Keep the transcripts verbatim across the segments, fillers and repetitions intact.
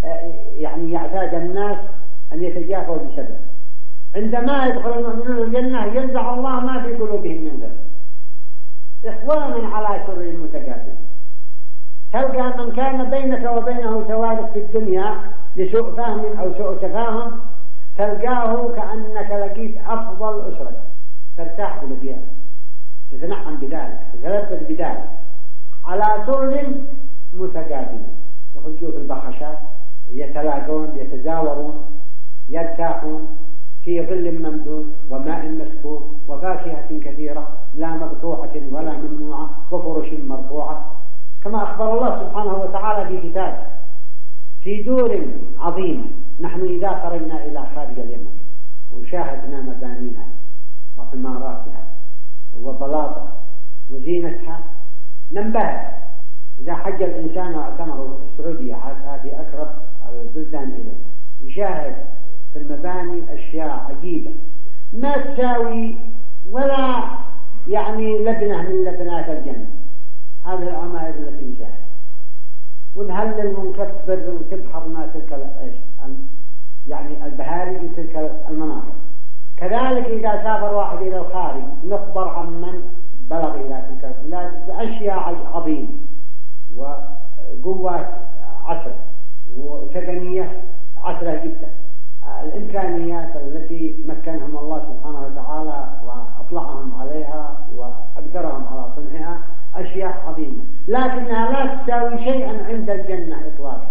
يعني يعتاد الناس أن يتجافوا بسبب. عندما يدخل المؤمنون الجنة ينزع الله ما في قلوبهم من ذلك، إخوانا على سرر متقابلين. تلقى من كان بينك وبينه توارث في الدنيا لسوء فهم أو سوء تفاهم، تلقاه كأنك لقيت أفضل أسرة، ترتاح بالبيئة، تتنعم بذلك، تتلذذ بذلك، على سرر متقابلين، يخرجون في البخشات، يتلاقون، يتزاورون، يرتاحون في ظل ممدود وماء مسكوب وفاكهة كثيرة لا مقطوعة ولا ممنوعة وفرش مرفوعة، كما أخبر الله سبحانه وتعالى في كتابه في دور عظيمة. نحن إذا خرجنا إلى خارج اليمن وشاهدنا مبانيها وعماراتها وبلاطها وزينتها ننبهر. إذا حج الإنسان واعتمر في السعودية، هذه أقرب البلدان إلينا، يشاهد في المباني أشياء عجيبة ما تساوي ولا يعني لبنة من لبنات الجنة. هذه العمائر التي نشاهد ونهلل ونكبر وتبحر ما تلك يعني البهارج وتلك المناظر. كذلك إذا سافر واحد إلى الخارج نخبر عن من بلغ إلى تلك البلاد بأشياء عظيمة وقوات عسرة وتقنية عسرة جدا. الإمكانيات التي مكنهم الله سبحانه وتعالى وأطلعهم عليها وأقدرهم على صنعها أشياء عظيمة، لكنها لا تساوي شيئا عند الجنة إطلاقا،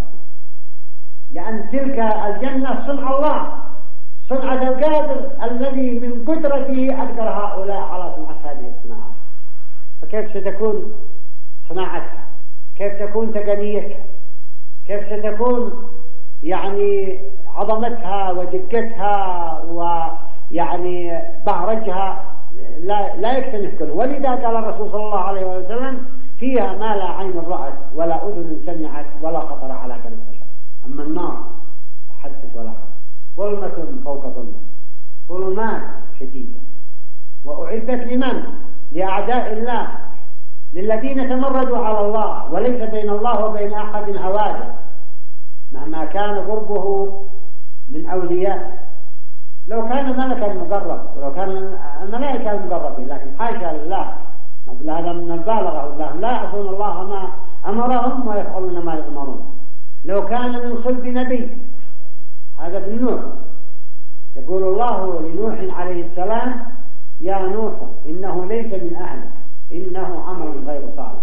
لأن تلك الجنة صنع الله، صنعة القادر الذي من قدرته أقدر هؤلاء على صنعة هذه الصناعة. فكيف ستكون صناعتها؟ كيف تكون تقنيتها؟ كيف ستكون يعني عظمتها ودقتها ويعني بهرجها؟ لا, لا يكتنف كله. ولذا قال الرسول صلى الله عليه وسلم فيها ما لا عين رأت ولا أذن سمعت ولا خطر على قلب بشر. أما النار حدث ولا حرج، ظلمة فوق ظلمة، ظلمات شديدة، وأعدت لمن؟ لأعداء الله، للذين تمردوا على الله وليس بين الله وبين أحد هواده مهما كان قربه من أولياء. لو كان ملكا مقرب ولو كان الملائكة المقربين، لكن حاشا لله، مثل هذا من البالغة، الله لا يعصون الله ما أمرهم ويفعلون ما يأمرون. لو كان من صلب نبي، هذا ابن نوح، يقول الله لنوح عليه السلام يا نوح إنه ليس من أهلك إنه عمل غير صالح.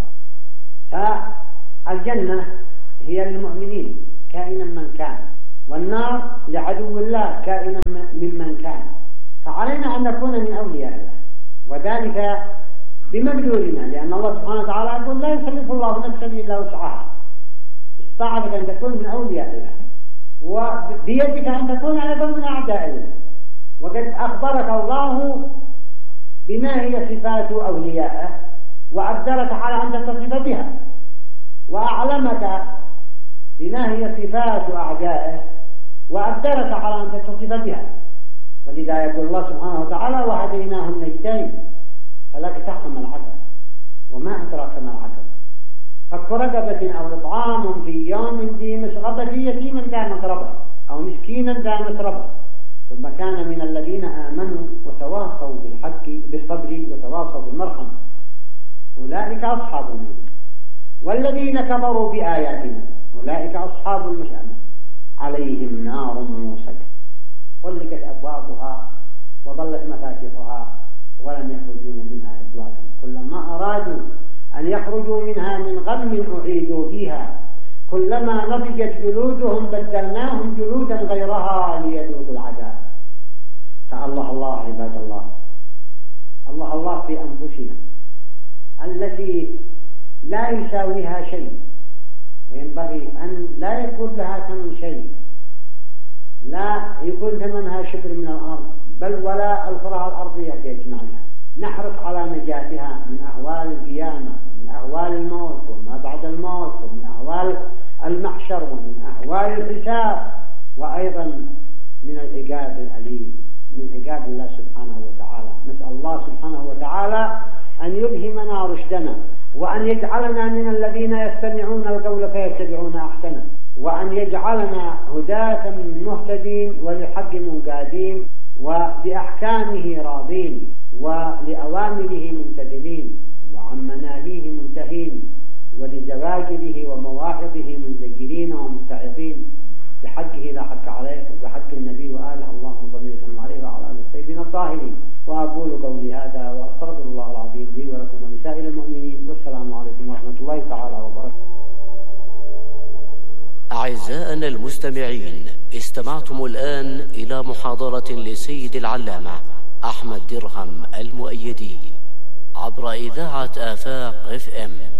فالجنة هي للمؤمنين كائنا من كان، والنار لعدو الله كائنا ممن كان. فعلينا أن نكون من أولياء الله، وذلك بمقدورنا، لأن الله سبحانه وتعالى يقول لا يكلف الله نفسا إلا وسعها. استطاعتك أن تكون من أولياء الله، وبيدك أن تكون أيضا من أعداء الله. وقد أخبرك الله بما هي صفات أوليائه وأقدرك على أن تتصف بها، وأعلمك بما هي صفات أعدائه وأقدرك على أن تتصف بها. ولذا يقول الله سبحانه وتعالى وهديناه النجدين فلك تحكم العقل وما أدراك ما العقل فك رقبة أو إطعام في يوم ذي مسغبة يتيما ذا مقربة أو مسكينا ذا متربة ثم كان من الذين آمنوا وتواصوا بالحق بالصبر وتواصوا بالمرحمة أولئك أصحاب النار. والذين كفروا بآياتنا أولئك أصحاب المشأمة عليهم نار موصدة غلقت أبوابها وظلت مفاتيحها ولم يخرجون منها إطلاقا. كلما أرادوا أن يخرجوا منها من غم أعيدوا فيها كلما نضجت جلودهم بدلناهم جلودا غيرها ليذوقوا العذاب. فالله الله عباد الله، الله الله في أنفسنا التي لا يساويها شيء وينبغي أن لا يكون لها ثمن شيء، لا يكون ثمنها شبر من الأرض بل ولا الكرة الأرضية بأجمعها. نحرص على نجاتها من أهوال القيامة ومن أهوال الموت وما بعد الموت ومن أهوال المحشر ومن أهوال الحساب وأيضا من العقاب الأليم من عقاب الله سبحانه وتعالى. نسأل الله سبحانه وتعالى أن يلهمنا رشدنا وأن يجعلنا من الذين يستمعون القول فيتبعون أحسنه وأن يجعلنا هداة مهتدين ولحق منقادين وبأحكامه راضين ولأوامره ممتثلين وعن مناهيه منتهين ولزواجره ومواعظه منزجرين ومستعظين بحقه لا حق عليه وبحق النبي وآله اللهم صل وسلم عليه وعلى آله الطيبين الطاهرين. وأقول قولي هذا وأستغفر الله العظيم لي ولكم ولسائر المؤمنين، والسلام عليكم ورحمة الله تعالى وبركاته. أعزائنا المستمعين، استمعتم الآن إلى محاضرة لسيد العلامة أحمد درهم المؤيدي عبر إذاعة آفاق اف ام.